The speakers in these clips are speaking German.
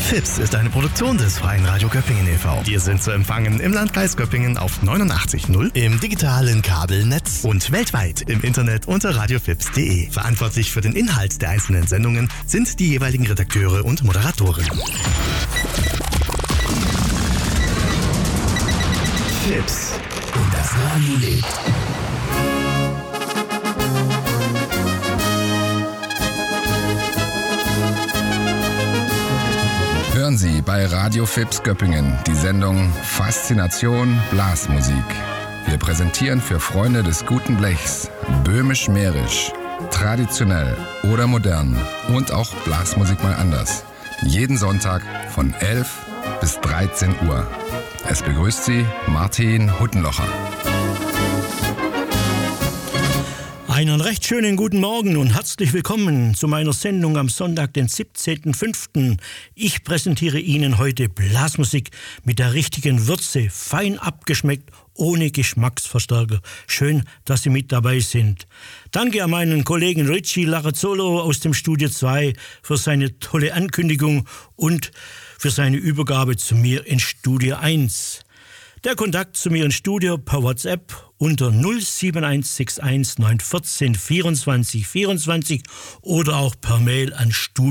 FIPS ist eine Produktion des Freien Radio Göppingen e.V. Wir sind zu empfangen im Landkreis Göppingen auf 89.0, im digitalen Kabelnetz und weltweit im Internet unter radiofips.de. Verantwortlich für den Inhalt der einzelnen Sendungen sind die jeweiligen Redakteure und Moderatoren. FIPS und das Radio lebt. Hören Sie bei Radio FIPS Göppingen die Sendung Faszination Blasmusik. Wir präsentieren für Freunde des guten Blechs böhmisch-mährisch, traditionell oder modern und auch Blasmusik mal anders. Jeden Sonntag von 11 bis 13 Uhr. Es begrüßt Sie Martin Huttenlocher. Einen recht schönen guten Morgen und herzlich willkommen zu meiner Sendung am Sonntag, den 17.05. Ich präsentiere Ihnen heute Blasmusik mit der richtigen Würze, fein abgeschmeckt, ohne Geschmacksverstärker. Schön, dass Sie mit dabei sind. Danke an meinen Kollegen Richie Larazzolo aus dem Studio 2 für seine tolle Ankündigung und für seine Übergabe zu mir in Studio 1. Der Kontakt zu mir ins Studio per WhatsApp unter 07161 914 24 24 oder auch per Mail an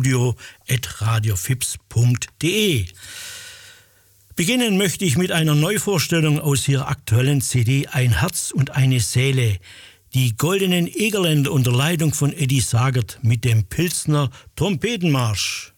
studio@radiofips.de. Beginnen möchte ich mit einer Neuvorstellung aus ihrer aktuellen CD Ein Herz und eine Seele. Die Goldenen Egerländer unter Leitung von Eddie Sagert mit dem Pilsner Trompetenmarsch.